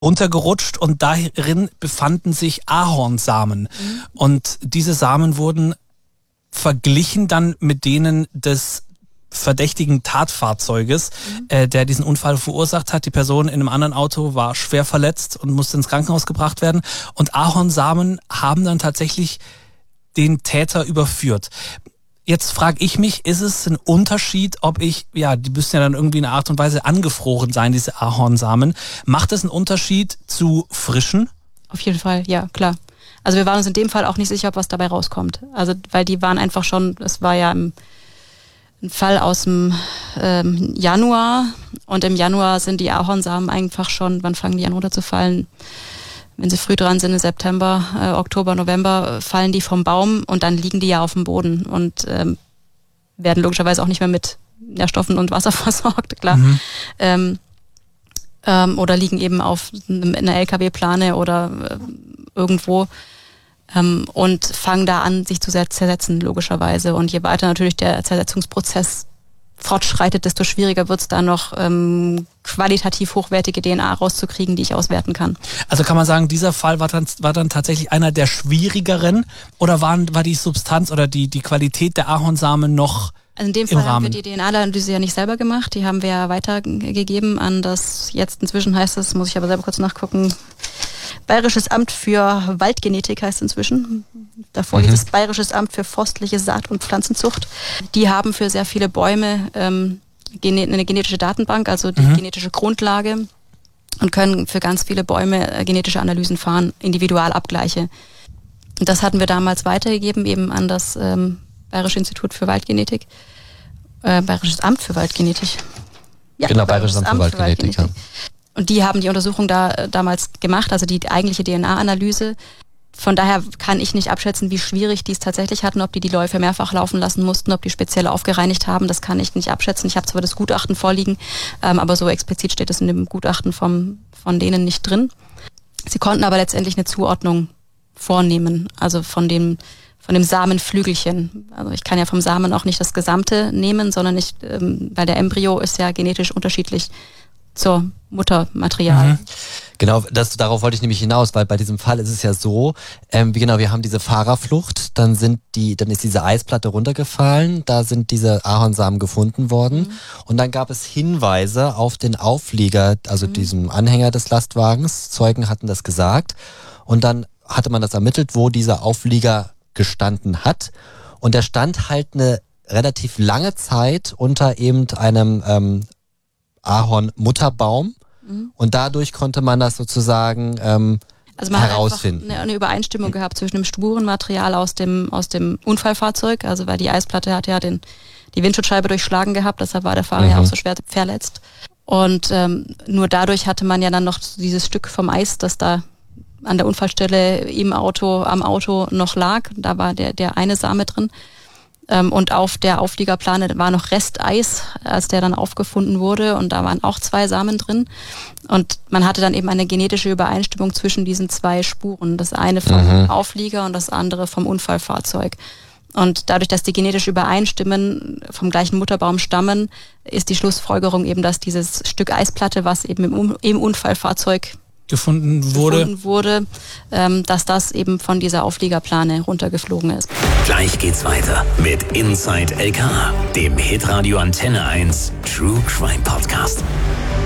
runtergerutscht und darin befanden sich Ahornsamen. Und diese Samen wurden verglichen dann mit denen des verdächtigen Tatfahrzeuges, der diesen Unfall verursacht hat. Die Person in einem anderen Auto war schwer verletzt und musste ins Krankenhaus gebracht werden. Und Ahornsamen haben dann tatsächlich den Täter überführt. Jetzt frage ich mich, ist es ein Unterschied, die müssen ja dann irgendwie in einer Art und Weise angefroren sein, diese Ahornsamen. Macht es einen Unterschied zu frischen? Auf jeden Fall, ja, klar. Also wir waren uns in dem Fall auch nicht sicher, ob was dabei rauskommt. Also weil die waren einfach schon, es war ja ein Fall aus dem Januar und im Januar sind die Ahornsamen einfach schon, wann fangen die an runterzufallen? Wenn sie früh dran sind, im September, Oktober, November, fallen die vom Baum und dann liegen die ja auf dem Boden und werden logischerweise auch nicht mehr mit Nährstoffen und Wasser versorgt, klar. Oder liegen eben auf einer LKW-Plane oder irgendwo und fangen da an, sich zu zersetzen, logischerweise. Und je weiter natürlich der Zersetzungsprozess fortschreitet, desto schwieriger wird es da noch qualitativ hochwertige DNA rauszukriegen, die ich auswerten kann. Also kann man sagen, dieser Fall war dann tatsächlich einer der schwierigeren oder war die Substanz oder die Qualität der Ahornsamen noch also in dem Fall haben wir die DNA-Analyse ja nicht selber gemacht, die haben wir ja weitergegeben an das, jetzt inzwischen heißt es, muss ich aber selber kurz nachgucken, Bayerisches Amt für Waldgenetik heißt es inzwischen. Davor hieß es Bayerisches Amt für forstliche Saat- und Pflanzenzucht. Die haben für sehr viele Bäume eine genetische Datenbank, also die genetische Grundlage und können für ganz viele Bäume genetische Analysen fahren, Individualabgleiche. Und das hatten wir damals weitergegeben, eben an das Bayerische Institut für Waldgenetik. Bayerisches Amt für Waldgenetik. Ja, genau, Bayerisches Amt für Waldgenetik. Ja. Und die haben die Untersuchung damals gemacht, also die eigentliche DNA-Analyse. Von daher kann ich nicht abschätzen, wie schwierig die es tatsächlich hatten, ob die Läufe mehrfach laufen lassen mussten, ob die speziell aufgereinigt haben. Das kann ich nicht abschätzen. Ich habe zwar das Gutachten vorliegen, aber so explizit steht es in dem Gutachten von denen nicht drin. Sie konnten aber letztendlich eine Zuordnung vornehmen, also von dem Samenflügelchen. Also ich kann ja vom Samen auch nicht das Gesamte nehmen, sondern weil der Embryo ist ja genetisch unterschiedlich zur Muttermaterial. Genau, darauf wollte ich nämlich hinaus, weil bei diesem Fall ist es ja so, wir haben diese Fahrerflucht, dann ist diese Eisplatte runtergefallen, da sind diese Ahornsamen gefunden worden und dann gab es Hinweise auf den Auflieger, also diesem Anhänger des Lastwagens, Zeugen hatten das gesagt und dann hatte man das ermittelt, wo dieser Auflieger gestanden hat und der stand halt eine relativ lange Zeit unter eben einem Ahornmutterbaum und dadurch konnte man das sozusagen also man herausfinden. Hat eine Übereinstimmung gehabt zwischen dem Spurenmaterial aus dem Unfallfahrzeug, also weil die Eisplatte hat ja die Windschutzscheibe durchschlagen gehabt, deshalb war der Fahrer ja auch so schwer verletzt. Und nur dadurch hatte man ja dann noch dieses Stück vom Eis, das da an der Unfallstelle am Auto noch lag. Da war der eine Same drin. Und auf der Aufliegerplane war noch Resteis, als der dann aufgefunden wurde. Und da waren auch 2 Samen drin. Und man hatte dann eben eine genetische Übereinstimmung zwischen diesen 2 Spuren. Das eine vom Auflieger und das andere vom Unfallfahrzeug. Und dadurch, dass die genetisch übereinstimmen, vom gleichen Mutterbaum stammen, ist die Schlussfolgerung eben, dass dieses Stück Eisplatte, was eben im Unfallfahrzeug gefunden wurde, dass das eben von dieser Aufliegerplane runtergeflogen ist. Gleich geht's weiter mit Inside LK, dem Hitradio Antenne 1 True Crime Podcast.